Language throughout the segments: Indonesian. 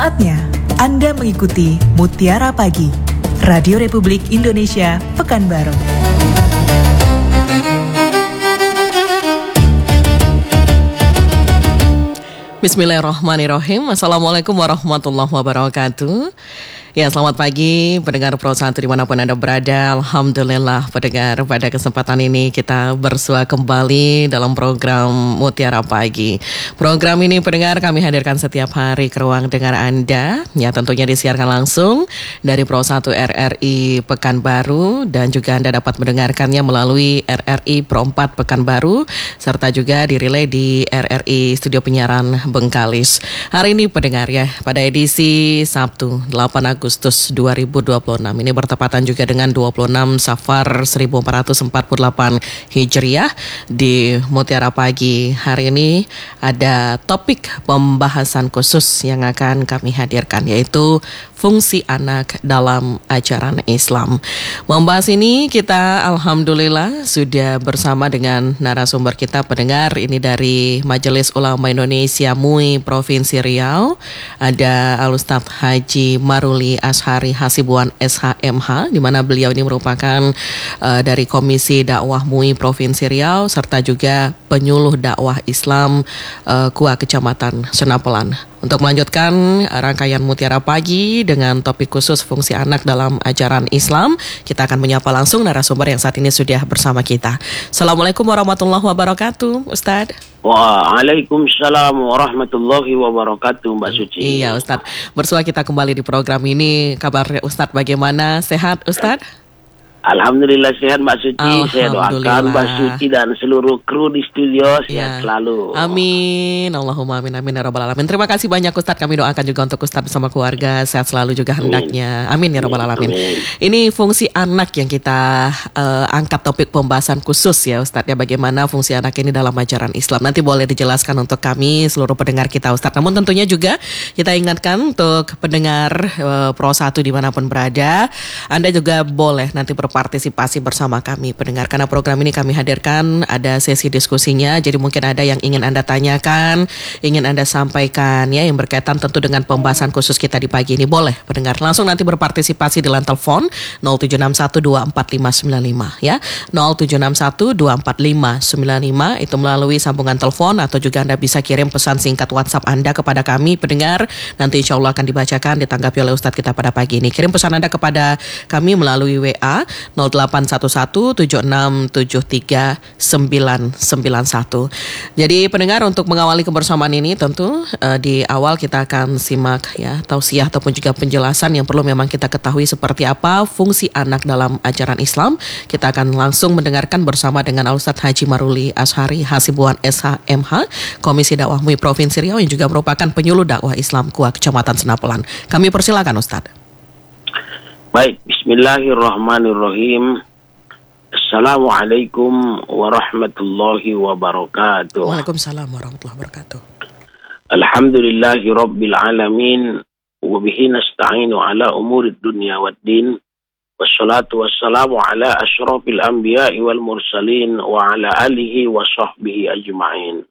Saatnya Anda mengikuti Mutiara Pagi, Radio Republik Indonesia, Pekanbaru. Bismillahirrahmanirrahim. Assalamualaikum warahmatullahi wabarakatuh. Ya, selamat pagi pendengar Pro 1 dimanapun Anda berada. Alhamdulillah pendengar, pada kesempatan ini kita bersua kembali dalam program Mutiara Pagi. Program ini pendengar kami hadirkan setiap hari ke ruang dengar Anda. Ya, tentunya disiarkan langsung dari Pro 1 RRI Pekanbaru, dan juga Anda dapat mendengarkannya melalui RRI Pro 4 Pekanbaru, serta juga dirilai di RRI Studio Penyiaran Bengkalis. Hari ini pendengar ya, pada edisi Sabtu 8 Agustus 2026 ini bertepatan juga dengan 26 Safar 1448 Hijriah. Di Mutiara Pagi hari ini ada topik pembahasan khusus yang akan kami hadirkan, yaitu fungsi anak dalam ajaran Islam. Membahas ini kita alhamdulillah sudah bersama dengan narasumber kita pendengar ini dari Majelis Ulama Indonesia MUI Provinsi Riau. Ada Al-Ustadz Haji Maruli Ashari Hasibuan SHMH, di mana beliau ini merupakan dari Komisi Dakwah MUI Provinsi Riau, serta juga penyuluh dakwah Islam KUA Kecamatan Senapelan. Untuk melanjutkan rangkaian Mutiara Pagi dengan topik khusus fungsi anak dalam ajaran Islam, kita akan menyapa langsung narasumber yang saat ini sudah bersama kita. Assalamualaikum warahmatullahi wabarakatuh, Ustadz. Waalaikumsalam warahmatullahi wabarakatuh, Mbak Suci. Iya, Ustadz. Bersua kita kembali di program ini. Kabar Ustadz bagaimana? Sehat, Ustadz? Alhamdulillah sehat, Mbak Suci. Saya doakan Mbak Suci dan seluruh kru di studio sehat selalu. Amin. Allahumma amin amin ya rabbal alamin. Terima kasih banyak Ustadz. Kami doakan juga untuk Ustadz bersama keluarga sehat selalu juga hendaknya. Amin ya rabbal alamin. Ini fungsi anak yang kita angkat topik pembahasan khusus ya Ustadz ya. Bagaimana fungsi anak ini dalam ajaran Islam. Nanti boleh dijelaskan untuk kami seluruh pendengar kita Ustadz. Namun tentunya juga kita ingatkan untuk pendengar Pro 1 dimanapun berada, Anda juga boleh nanti berpartisipasi bersama kami pendengar, karena program ini kami hadirkan ada sesi diskusinya. Jadi mungkin ada yang ingin Anda tanyakan, ingin Anda sampaikan ya, yang berkaitan tentu dengan pembahasan khusus kita di pagi ini. Boleh pendengar langsung nanti berpartisipasi di line telepon 0761245595 ya, 0761245595 itu melalui sambungan telepon, atau juga Anda bisa kirim pesan singkat WhatsApp Anda kepada kami pendengar. Nanti insya Allah akan dibacakan, ditanggapi oleh Ustadz kita pada pagi ini. Kirim pesan Anda kepada kami melalui WA 0811-7673-991. Jadi pendengar, untuk mengawali kebersamaan ini tentu di awal kita akan simak ya tausiah ataupun juga penjelasan yang perlu memang kita ketahui seperti apa fungsi anak dalam ajaran Islam. Kita akan langsung mendengarkan bersama dengan Al-Ustadz Haji Maruli Ashari Hasibuan SHMH, Komisi Dakwah MUI Provinsi Riau, yang juga merupakan penyuluh dakwah Islam KUA Kecamatan Senapelan. Kami persilakan Ustadz. Baik, bismillahirrahmanirrahim. Assalamualaikum warahmatullahi wabarakatuh. Waalaikumsalam warahmatullahi wabarakatuh. Alhamdulillahi rabbil alamin, wa bihi nasta'inu ala umurid dunya waddin, wassalatu wassalamu ala asyrafil anbiya'i wal mursalin wa ala alihi wa sahbihi ajma'in.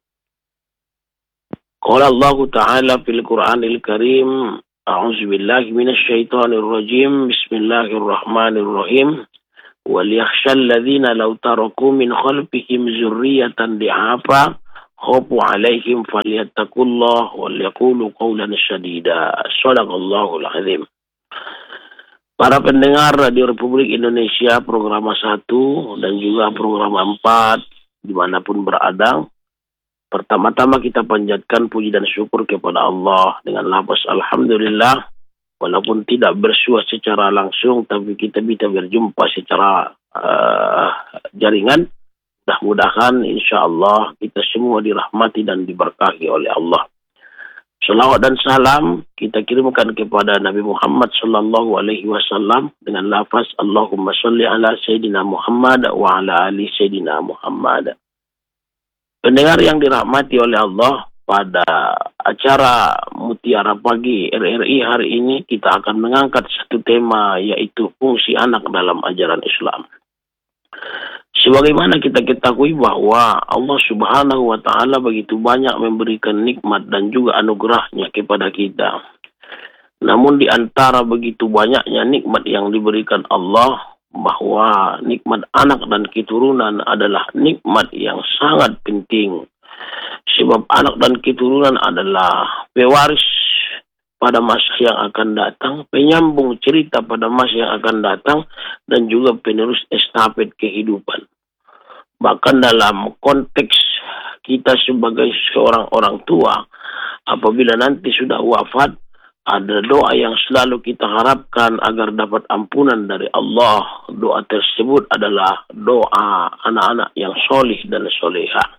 Qala Allah Ta'ala fil Qur'anil Karim, a'udzu billahi minasyaitonir rajim. Bismillahirrahmanirrahim. Wal yakhshal ladzina law taraku min khalfihim dzurriyyatan di'afa khafu 'alaihim falyattaqullaha wal yaqulu qawlan sadida. Shadaqallahul azim. Para pendengar Radio Republik Indonesia program 1 dan juga program 4 dimanapun berada, pertama-tama kita panjatkan puji dan syukur kepada Allah dengan lafaz alhamdulillah. Walaupun tidak bersua secara langsung, tapi kita bisa berjumpa secara jaringan. Mudah-mudahan insya Allah kita semua dirahmati dan diberkahi oleh Allah. Salawat dan salam kita kirimkan kepada Nabi Muhammad sallallahu alaihi wasallam dengan lafaz Allahumma sholli ala Sayyidina Muhammad wa ala ali Sayyidina Muhammad. Pendengar yang dirahmati oleh Allah, pada acara Mutiara Pagi RRI hari ini kita akan mengangkat satu tema, yaitu fungsi anak dalam ajaran Islam. Sebagaimana kita ketahui bahwa Allah Subhanahu wa Ta'ala begitu banyak memberikan nikmat dan juga anugerahnya kepada kita. Namun di antara begitu banyaknya nikmat yang diberikan Allah, bahwa nikmat anak dan keturunan adalah nikmat yang sangat penting. Sebab anak dan keturunan adalah pewaris pada masa yang akan datang, penyambung cerita pada masa yang akan datang, dan juga penerus estafet kehidupan. Bahkan dalam konteks kita sebagai seorang orang tua, apabila nanti sudah wafat, ada doa yang selalu kita harapkan agar dapat ampunan dari Allah. Doa tersebut adalah doa anak-anak yang solih dan soleha.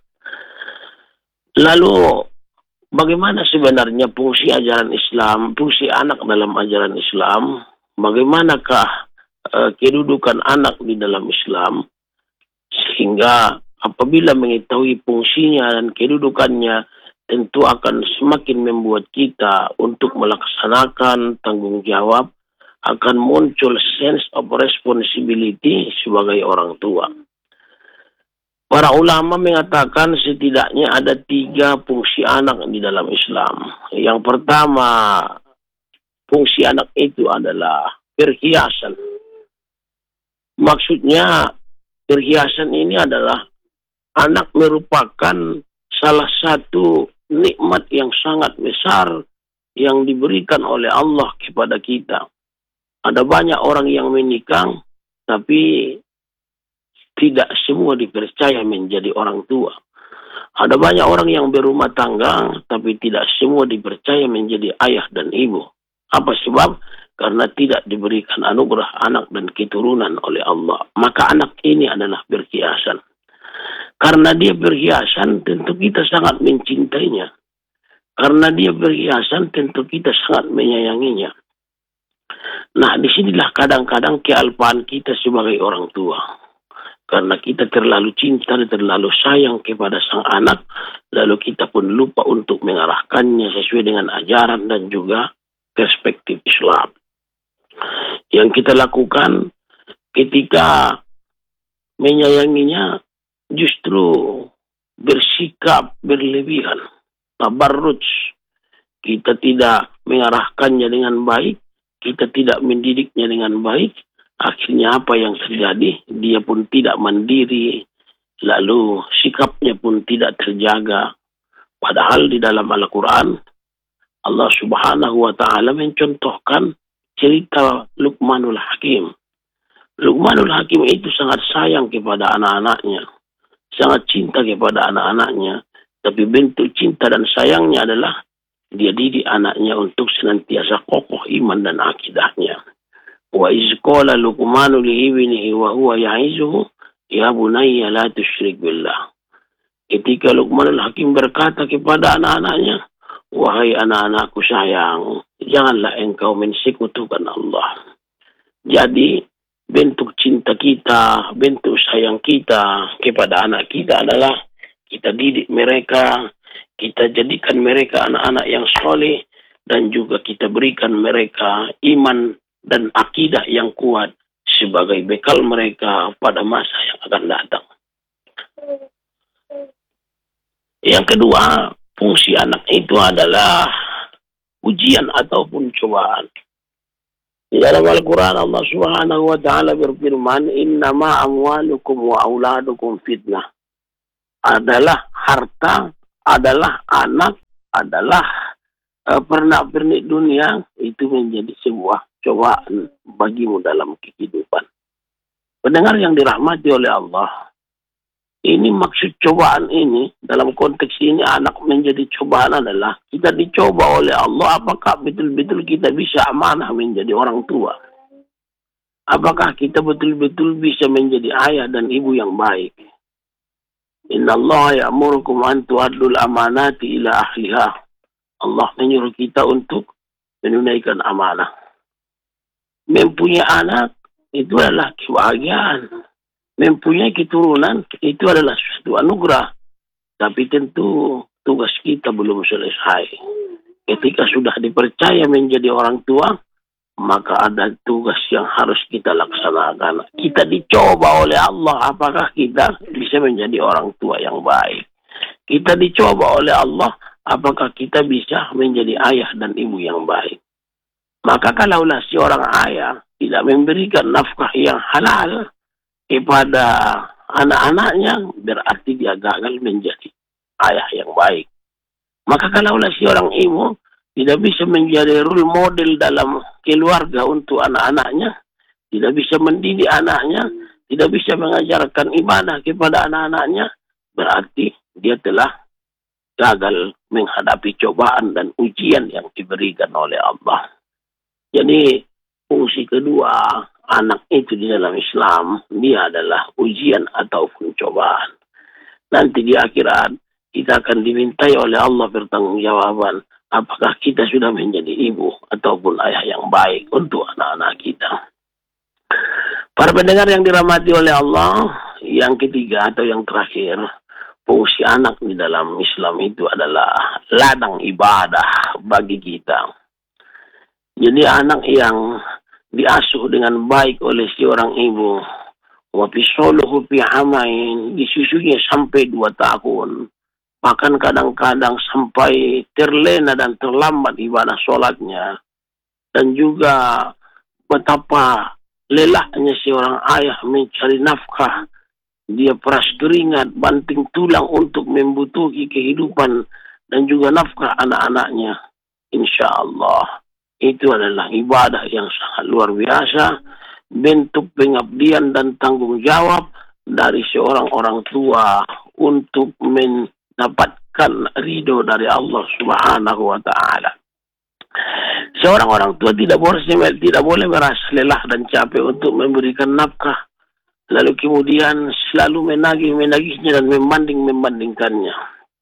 Lalu, bagaimana sebenarnya fungsi ajaran Islam, fungsi anak dalam ajaran Islam? Bagaimanakah kedudukan anak di dalam Islam? Sehingga apabila mengetahui fungsinya dan kedudukannya, tentu akan semakin membuat kita untuk melaksanakan tanggung jawab, akan muncul sense of responsibility sebagai orang tua. Para ulama mengatakan setidaknya ada 3 fungsi anak di dalam Islam. Yang pertama, fungsi anak itu adalah perhiasan. Maksudnya, perhiasan ini adalah anak merupakan salah satu nikmat yang sangat besar yang diberikan oleh Allah kepada kita. Ada banyak orang yang menikah, tapi tidak semua dipercaya menjadi orang tua. Ada banyak orang yang berumah tangga, tapi tidak semua dipercaya menjadi ayah dan ibu. Apa sebab? Karena tidak diberikan anugerah anak dan keturunan oleh Allah. Maka anak ini adalah perhiasan. Karena dia berhiasan, tentu kita sangat mencintainya. Karena dia berhiasan, tentu kita sangat menyayanginya. Nah, disinilah kadang-kadang kealpaan kita sebagai orang tua. Karena kita terlalu cinta dan terlalu sayang kepada sang anak, lalu kita pun lupa untuk mengarahkannya sesuai dengan ajaran dan juga perspektif Islam. Yang kita lakukan ketika menyayanginya, justru bersikap berlebihan, tabarruj. Kita tidak mengarahkannya dengan baik, kita tidak mendidiknya dengan baik. Akhirnya apa yang terjadi? Dia pun tidak mandiri, lalu sikapnya pun tidak terjaga. Padahal di dalam Al-Quran, Allah Subhanahu wa Ta'ala mencontohkan cerita Luqmanul Hakim. Luqmanul Hakim itu sangat sayang kepada anak-anaknya, sangat cinta kepada anak-anaknya, tapi bentuk cinta dan sayangnya adalah dia didik anaknya untuk senantiasa kokoh iman dan akidahnya. Wa iz qala Luqmanu li ibnihi wa huwa ya'izuhu ya bunayya la tusyrik billah. Ketika Luqmanul Hakim berkata kepada anak-anaknya, wahai anak-anakku sayang, janganlah engkau mensekutukan Allah. Jadi bentuk cinta kita, bentuk sayang kita kepada anak kita adalah kita didik mereka, kita jadikan mereka anak-anak yang soleh, dan juga kita berikan mereka iman dan akidah yang kuat sebagai bekal mereka pada masa yang akan datang. Yang kedua, fungsi anak itu adalah ujian ataupun cobaan. Di dalam Al-Quran Allah Subhanahu wa Ta'ala berfirman, innama amwalukum wa auladukum fitnah. Adalah harta, adalah anak, adalah pernak-pernik dunia, itu menjadi sebuah cobaan bagimu dalam kehidupan. Pendengar yang dirahmati oleh Allah, ini maksud cobaan ini, dalam konteks ini anak menjadi cobaan adalah kita dicoba oleh Allah, apakah betul-betul kita bisa amanah menjadi orang tua? Apakah kita betul-betul bisa menjadi ayah dan ibu yang baik? Inna Allah ya'murukum an tu'addul amanati ila ahliha. Allah menyuruh kita untuk menunaikan amanah. Mempunyai anak itu adalah kebahagiaan. Mempunyai keturunan itu adalah suatu anugerah. Tapi tentu tugas kita belum selesai. Ketika sudah dipercaya menjadi orang tua, maka ada tugas yang harus kita laksanakan. Kita dicoba oleh Allah apakah kita bisa menjadi orang tua yang baik. Kita dicoba oleh Allah apakah kita bisa menjadi ayah dan ibu yang baik. Maka kalaulah seorang ayah tidak memberikan nafkah yang halal kepada anak-anaknya, berarti dia gagal menjadi ayah yang baik. Maka kalaulah seorang ibu tidak bisa menjadi role model dalam keluarga untuk anak-anaknya, tidak bisa mendidik anaknya, tidak bisa mengajarkan ibadah kepada anak-anaknya, berarti dia telah gagal menghadapi cobaan dan ujian yang diberikan oleh Allah. Jadi fungsi kedua anak itu di dalam Islam, dia adalah ujian ataupun cobaan. Nanti di akhirat kita akan dimintai oleh Allah pertanggungjawaban apakah kita sudah menjadi ibu ataupun ayah yang baik untuk anak-anak kita. Para pendengar yang dirahmati oleh Allah, yang ketiga atau yang terakhir, fungsi anak di dalam Islam itu adalah ladang ibadah bagi kita. Jadi anak yang diasuh dengan baik oleh seorang ibu, wa fisoluhu fi amain, disusunya sampai 2 tahun, bahkan kadang-kadang sampai terlena dan terlambat ibadah sholatnya, dan juga betapa lelahnya seorang ayah mencari nafkah, dia peras keringat, banting tulang untuk membutuhi kehidupan dan juga nafkah anak-anaknya. Insya Allah itu adalah ibadah yang sangat luar biasa, bentuk pengabdian dan tanggung jawab dari seorang orang tua untuk mendapatkan ridho dari Allah Subhanahu wa Ta'ala. Seorang orang tua tidak boleh merasa lelah dan capek untuk memberikan nafkah, lalu kemudian selalu menagihnya dan membandingkannya.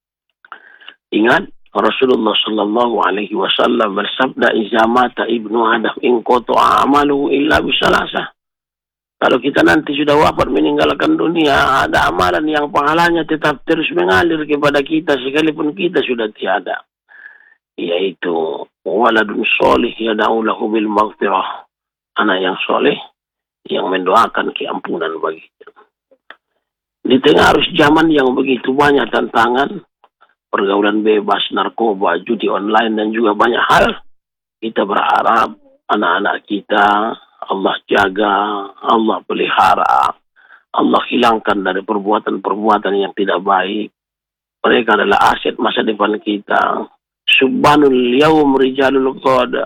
Ingat, Rasulullah Sallallahu Alaihi Wasallam bersabda, "Iza mata ibnu Adam in qata'a amaluhu illa bisalasah." Kalau kita nanti sudah wafat meninggalkan dunia, ada amalan yang pahalanya tetap terus mengalir kepada kita sekalipun kita sudah tiada, yaitu waladun solih yada'u lahu bil maghfirah, anak yang soleh yang mendoakan keampunan baginya. Di tengah arus zaman yang begitu banyak tantangan, pergaulan bebas, narkoba, judi online, dan juga banyak hal, kita berharap anak-anak kita Allah jaga, Allah pelihara, Allah hilangkan dari perbuatan-perbuatan yang tidak baik. Mereka adalah aset masa depan kita. Subhanul yaum rijalul qada.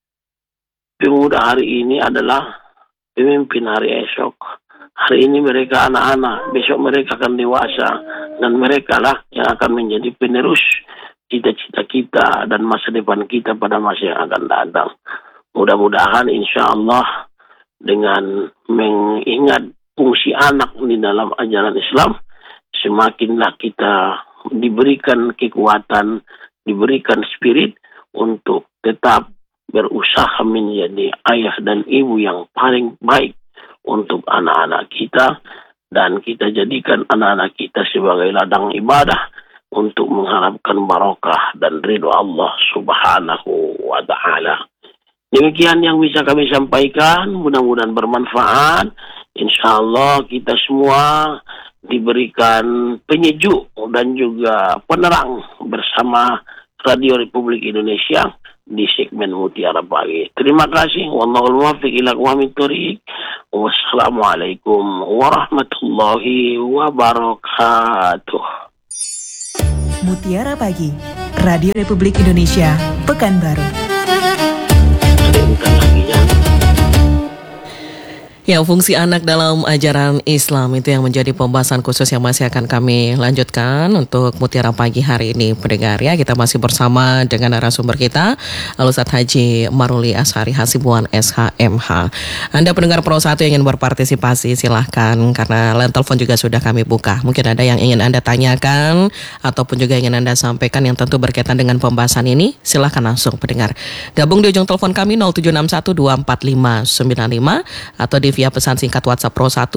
Pemuda hari ini adalah pemimpin hari esok. Hari ini mereka anak-anak, besok mereka akan dewasa, dan mereka lah yang akan menjadi penerus cita-cita kita dan masa depan kita pada masa yang akan datang. Mudah-mudahan insya Allah dengan mengingat fungsi anak di dalam ajaran Islam, semakinlah kita diberikan kekuatan, diberikan spirit untuk tetap berusaha menjadi ayah dan ibu yang paling baik untuk anak-anak kita, dan kita jadikan anak-anak kita sebagai ladang ibadah untuk mengharapkan barokah dan ridho Allah Subhanahu wa Ta'ala. Demikian yang bisa kami sampaikan, mudah-mudahan bermanfaat. Insya Allah kita semua diberikan penyejuk dan juga penerang bersama Radio Republik Indonesia di segmen Mutiara Pagi. Terima kasih. Wallahul muwaffiq ila aqwamit thoriq. Wassalamualaikum warahmatullahi wabarakatuh. Mutiara Pagi, Radio Republik Indonesia, Pekanbaru. Ya, fungsi anak dalam ajaran Islam itu yang menjadi pembahasan khusus yang masih akan kami lanjutkan untuk Mutiara Pagi hari ini, pendengar ya. Kita masih bersama dengan narasumber kita, Al-Ustadz Haji Maruli Ashari Hasibuan SHMH. Anda pendengar Pro 1 yang ingin berpartisipasi, silahkan, karena line telepon juga sudah kami buka. Mungkin ada yang ingin Anda tanyakan ataupun juga ingin Anda sampaikan yang tentu berkaitan dengan pembahasan ini, silahkan langsung pendengar. Gabung di ujung telepon kami 0761245595 atau di via pesan singkat WhatsApp Pro 1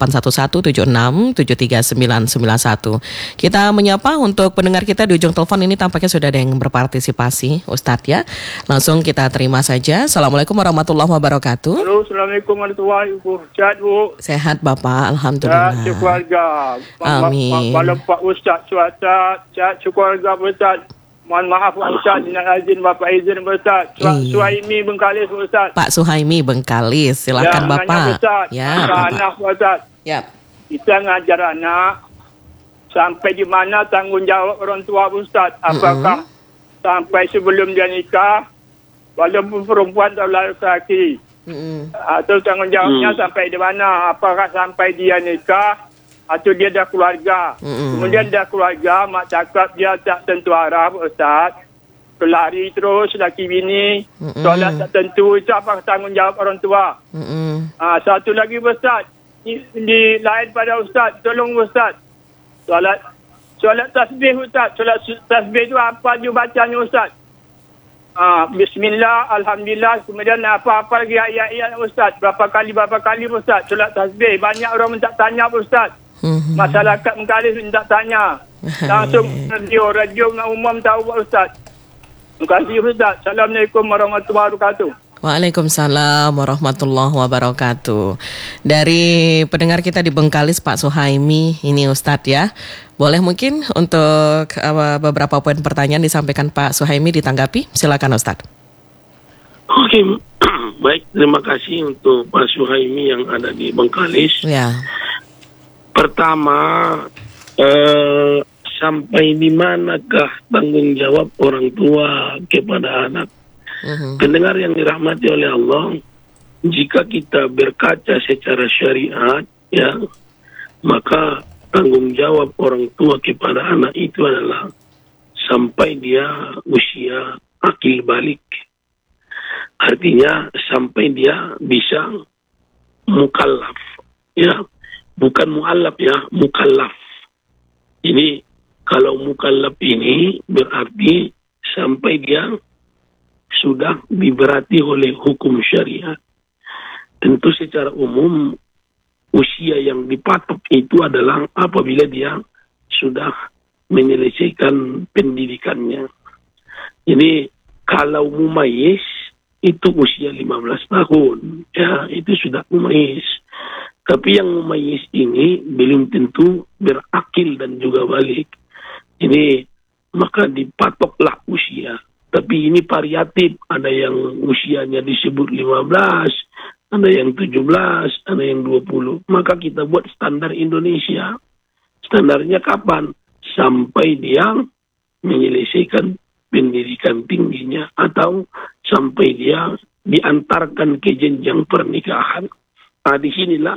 081176739991. Kita menyapa untuk pendengar kita di ujung telepon ini, tampaknya sudah ada yang berpartisipasi, Ustadz ya. Langsung kita terima saja. Assalamualaikum warahmatullahi wabarakatuh. Halo, Assalamualaikum warahmatullahi wabarakatuh, Bu. Sehat Bapak, Alhamdulillah. Ya, keluarga. Amin. Malam Pak Ustadz, Ustadz, keluarga Ustadz. Mohon maaf Pak Ustaz, dengan izin Bapak izin Ustaz. Suhaimi Bengkalis Ustaz. Pak Suhaimi Bengkalis, silakan Bapak. Ustaz. Ya, anak Ustaz. Ya. Kita ngajar anak sampai di mana tanggungjawab orang tua Ustaz. Apakah sampai sebelum dia nikah, walaupun perempuan atau lelaki. Atau tanggungjawabnya sampai di mana? Apakah sampai dia nikah atau dia dah keluarga? Kemudian dah keluarga, mak cakap dia tak tentu arah Ustaz. Pelari terus laki bini, solat tak tentu, itu apa tanggungjawab orang tua? Satu lagi Ustaz, di lain pada Ustaz, tolong Ustaz. Solat tasbih Ustaz, solat tasbih itu apa je bacanya Ustaz? Bismillah, Alhamdulillah, kemudian apa-apa lagi ayat-ayat Ustaz. Berapa kali Ustaz solat tasbih. Banyak orang minta tanya Ustaz. Masyarakat Bengkalis minta tanya. Langsung radio umum tahu Ustaz. Terima kasih Ustaz. Assalamualaikum warahmatullahi wabarakatuh. Waalaikumsalam warahmatullahi wabarakatuh. Dari pendengar kita di Bengkalis, Pak Suhaimi, ini Ustadz ya. Boleh mungkin untuk beberapa poin pertanyaan disampaikan Pak Suhaimi ditanggapi? Silakan Ustadz. Oke, baik, terima kasih untuk Pak Suhaimi yang ada di Bengkalis. Ya. Pertama, sampai di manakah tanggung jawab orang tua kepada anak? Pendengar yang dirahmati oleh Allah, jika kita berkaca secara syariat, ya, maka tanggung jawab orang tua kepada anak itu adalah sampai dia usia akil balik. Artinya sampai dia bisa mukallaf, ya, bukan muallaf ya, mukallaf. Ini kalau mukallaf ini berarti sampai dia sudah diberati oleh hukum syariat. Tentu secara umum usia yang dipatok itu adalah apabila dia sudah menyelesaikan pendidikannya. Jadi kalau mumayyiz itu usia 15 tahun, ya itu sudah mumayyiz. Tapi yang mumayyiz ini belum tentu berakil dan juga balik. Ini maka dipatoklah usia. Tapi ini variatif, ada yang usianya disebut 15, ada yang 17, ada yang 20. Maka kita buat standar Indonesia. Standarnya kapan? Sampai dia menyelesaikan pendidikan tingginya atau sampai dia diantarkan ke jenjang pernikahan. Nah, disinilah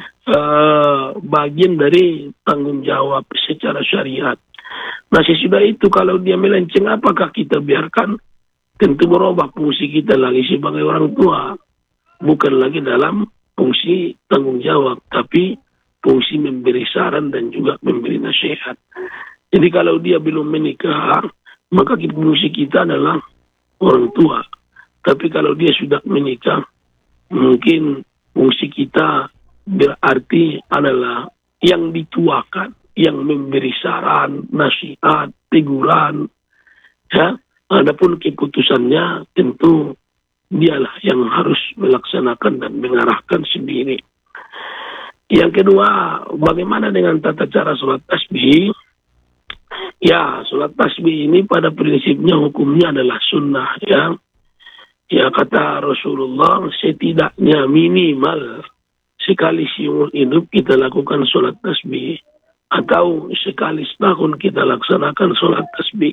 bagian dari tanggung jawab secara syariat. Nah, sesudah itu kalau dia melenceng, apakah kita biarkan? Tentu merubah fungsi kita lagi sebagai orang tua. Bukan lagi dalam fungsi tanggung jawab, tapi fungsi memberi saran dan juga memberi nasihat. Jadi kalau dia belum menikah, maka fungsi kita adalah orang tua. Tapi kalau dia sudah menikah, mungkin fungsi kita berarti adalah yang dituakan, yang memberi saran, nasihat, teguran. Ya, adapun keputusannya tentu dialah yang harus melaksanakan dan mengarahkan sendiri. Yang kedua, bagaimana dengan tata cara sholat tasbih? Ya, sholat tasbih ini pada prinsipnya hukumnya adalah sunnah. Ya, kata Rasulullah, setidaknya minimal sekali seumur hidup kita lakukan sholat tasbih. Atau sekali setahun kita laksanakan sholat tasbih.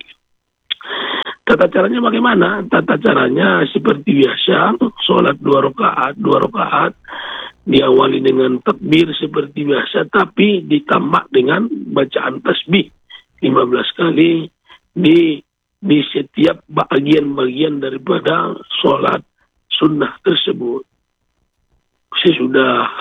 Tata caranya bagaimana? Tata caranya seperti biasa, sholat 2 rakaat, diawali dengan takbir seperti biasa, tapi ditambah dengan bacaan tasbih 15 kali di setiap bagian-bagian daripada sholat sunnah tersebut. Sesudah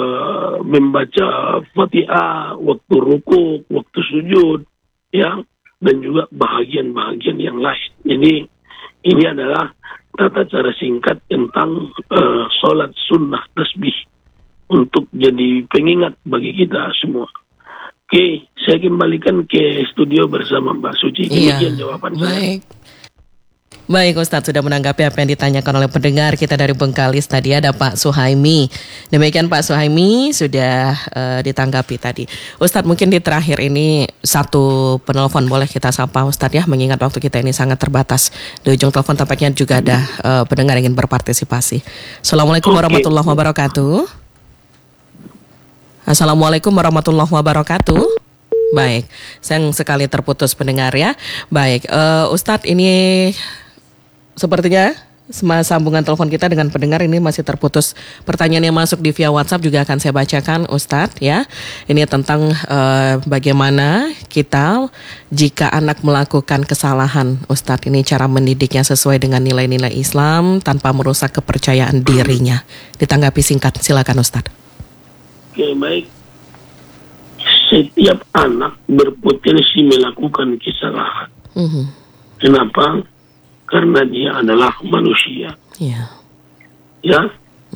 membaca Fatihah, waktu ruku, waktu sujud, ya, dan juga bahagian-bahagian yang lain. Jadi ini adalah tata cara singkat tentang sholat sunnah tasbih untuk jadi pengingat bagi kita semua. Oke, saya kembalikan ke studio bersama Mbak Suci. Demikian jawaban saya. Baik Ustadz, sudah menanggapi apa yang ditanyakan oleh pendengar kita dari Bengkalis. Tadi ada Pak Suhaimi. Demikian Pak Suhaimi sudah ditanggapi tadi. Ustadz, mungkin di terakhir ini satu penelpon boleh kita sapa Ustadz ya, mengingat waktu kita ini sangat terbatas. Di ujung telepon tampaknya juga ada pendengar yang ingin berpartisipasi. Assalamualaikum warahmatullahi wabarakatuh. Assalamualaikum warahmatullahi wabarakatuh. Baik, sayang sekali terputus pendengar ya. Baik, Ustadz, ini sepertinya sambungan telepon kita dengan pendengar ini masih terputus. Pertanyaan yang masuk di via WhatsApp juga akan saya bacakan Ustadz ya. Ini tentang bagaimana kita jika anak melakukan kesalahan Ustadz, ini cara mendidiknya sesuai dengan nilai-nilai Islam tanpa merusak kepercayaan dirinya. Ditanggapi singkat, silakan Ustadz. Oke, baik. Setiap anak berpotensi melakukan kesalahan. Kenapa? Karena dia adalah manusia. Yeah. Ya.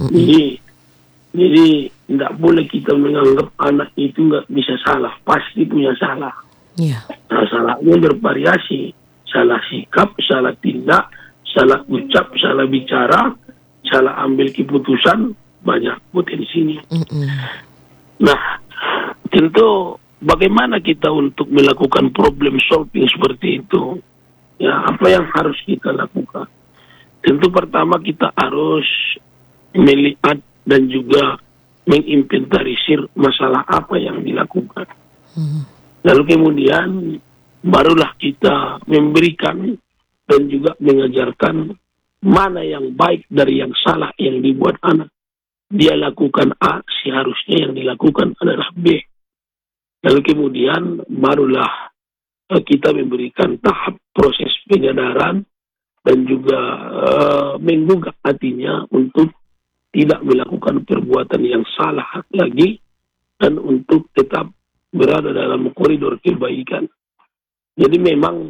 Jadi tidak boleh kita menganggap anak itu nggak bisa salah. Pasti punya salah. Yeah. Nah, salahnya bervariasi. Salah sikap, salah tindak, salah ucap, salah bicara, salah ambil keputusan, banyak potensinya. Nah, tentu bagaimana kita untuk melakukan problem solving seperti itu? Ya, apa yang harus kita lakukan? Tentu pertama kita harus melihat dan juga menginventarisir masalah apa yang dilakukan. Lalu kemudian barulah kita memberikan dan juga mengajarkan mana yang baik dari yang salah yang dibuat anak. Dia lakukan A, seharusnya yang dilakukan adalah B. Lalu kemudian barulah kita memberikan tahap proses penyadaran dan juga menggugah hatinya untuk tidak melakukan perbuatan yang salah lagi dan untuk tetap berada dalam koridor kebaikan. Jadi memang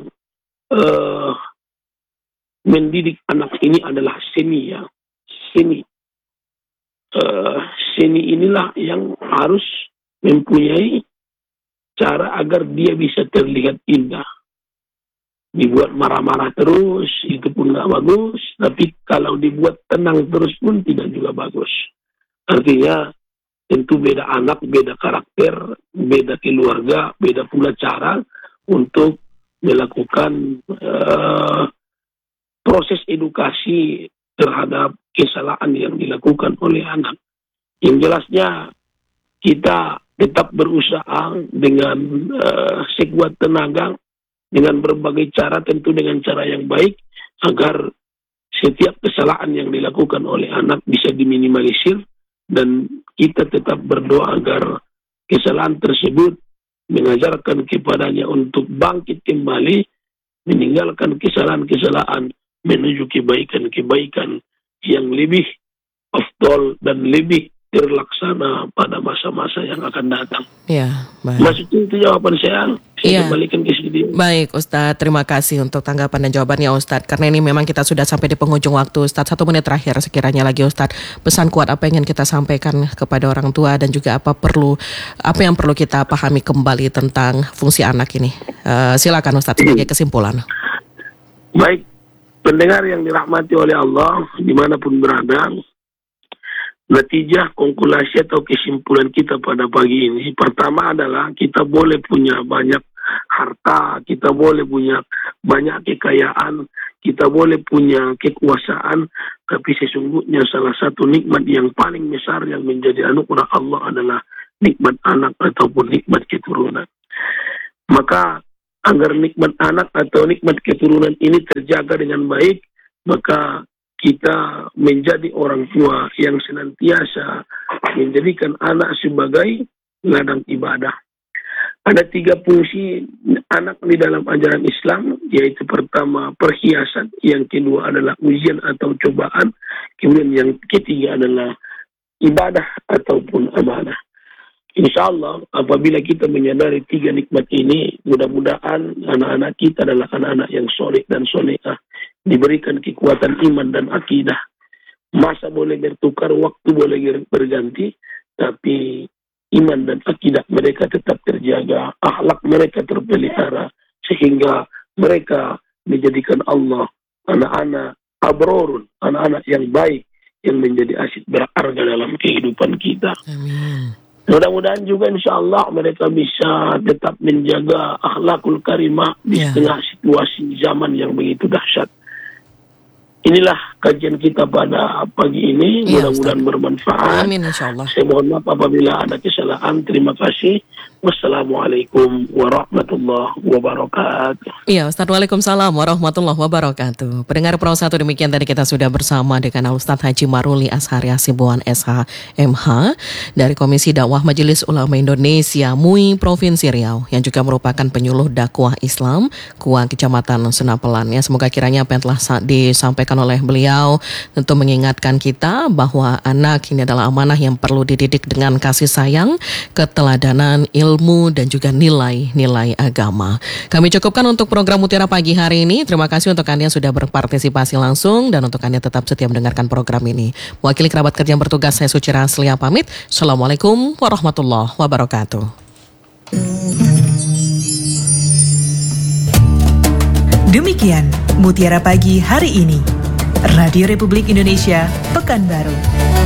mendidik anak ini adalah seni ya, seni. Seni inilah yang harus mempunyai cara agar dia bisa terlihat indah. Dibuat marah-marah terus, itu pun nggak bagus. Tapi kalau dibuat tenang terus pun tidak juga bagus. Artinya, tentu beda anak, beda karakter, beda keluarga, beda pula cara untuk melakukan proses edukasi terhadap kesalahan yang dilakukan oleh anak. Yang jelasnya, kita tetap berusaha dengan sekuat tenaga, dengan berbagai cara, tentu dengan cara yang baik, agar setiap kesalahan yang dilakukan oleh anak bisa diminimalisir, dan kita tetap berdoa agar kesalahan tersebut mengajarkan kepadanya untuk bangkit kembali, meninggalkan kesalahan-kesalahan, menuju kebaikan-kebaikan yang lebih afdol dan lebih terlaksana pada masa-masa yang akan datang. Ya, baik. Maksudnya itu jawaban saya. Saya kembalikan ke sini. Baik Ustadz, terima kasih untuk tanggapan dan jawabannya Ustadz. Karena ini memang kita sudah sampai di penghujung waktu Ustadz. 1 menit terakhir sekiranya lagi Ustadz. Pesan kuat apa yang ingin kita sampaikan kepada orang tua dan juga apa yang perlu kita pahami kembali tentang fungsi anak ini. Silakan Ustadz sebagai kesimpulan. Baik, pendengar yang dirahmati oleh Allah dimanapun berada, natijah konkulasi atau kesimpulan kita pada pagi ini, pertama adalah kita boleh punya banyak harta, kita boleh punya banyak kekayaan, kita boleh punya kekuasaan, tapi sesungguhnya salah satu nikmat yang paling besar yang menjadi anugerah Allah adalah nikmat anak ataupun nikmat keturunan. Maka agar nikmat anak atau nikmat keturunan ini terjaga dengan baik, maka kita menjadi orang tua yang senantiasa menjadikan anak sebagai ladang ibadah. Ada 3 fungsi anak di dalam ajaran Islam, yaitu pertama perhiasan, yang kedua adalah ujian atau cobaan, kemudian yang ketiga adalah ibadah ataupun amanah. Insya Allah apabila kita menyadari 3 nikmat ini, mudah-mudahan anak-anak kita adalah anak-anak yang soleh dan solehah, diberikan kekuatan iman dan akidah. Masa boleh bertukar, waktu boleh berganti, tapi iman dan akidah mereka tetap terjaga, akhlak mereka terpelihara, sehingga mereka menjadikan Allah anak-anak abrorun, anak-anak yang baik, yang menjadi aset berharga dalam kehidupan kita. Amin. Mudah-mudahan juga insya Allah mereka bisa tetap menjaga akhlakul karimah di tengah situasi zaman yang begitu dahsyat. Inilah kajian kita pada pagi ini. Mudah-mudahan bermanfaat. Amin, insya Allah. Saya mohon maaf apabila ada kesalahan. Terima kasih. Wassalamualaikum warahmatullahi wabarakatuh. Iya, Ustaz, waalaikumsalam warahmatullahi wabarakatuh. Pendengar Pro 1, demikian tadi kita sudah bersama dengan Ustaz Haji Maruli Ashari Hasibuan SH.MH dari Komisi Dakwah Majelis Ulama Indonesia MUI Provinsi Riau, yang juga merupakan penyuluh dakwah Islam KUA Kecamatan Senapelan. Ya, semoga kiranya apa yang telah disampaikan oleh beliau tentu mengingatkan kita bahwa anak ini adalah amanah yang perlu dididik dengan kasih sayang, keteladanan, ilmu, dan juga nilai-nilai agama. Kami cukupkan untuk program Mutiara Pagi hari ini. Terima kasih untuk Anda yang sudah berpartisipasi langsung dan untuk Anda tetap setia mendengarkan program ini. Mewakili kerabat kerja yang bertugas, saya Suci Raslia pamit. Assalamualaikum warahmatullahi wabarakatuh. Demikian Mutiara Pagi hari ini. Radio Republik Indonesia, Pekanbaru.